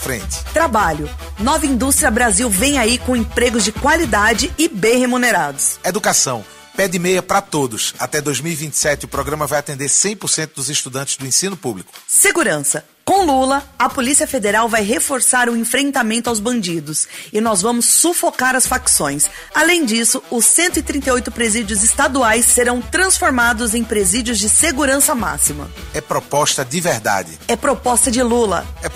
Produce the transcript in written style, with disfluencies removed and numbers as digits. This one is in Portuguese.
frente. Trabalho. Nova Indústria Brasil vem aí com empregos de qualidade e bem remunerados. Educação. Pé de meia para todos. Até 2027, o programa vai atender 100% dos estudantes do ensino público. Segurança. Com Lula, a Polícia Federal vai reforçar o enfrentamento aos bandidos e nós vamos sufocar as facções. Além disso, os 138 presídios estaduais serão transformados em presídios de segurança máxima. É proposta de verdade. É proposta de Lula. É